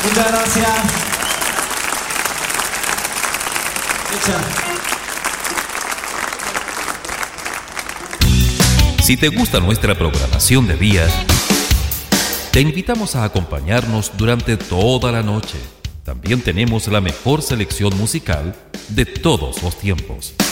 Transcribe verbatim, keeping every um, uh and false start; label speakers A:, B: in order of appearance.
A: Muchas gracias. Hecha.
B: Si te gusta nuestra programación de día, te invitamos a acompañarnos durante toda la noche. También tenemos la mejor selección musical de todos los tiempos.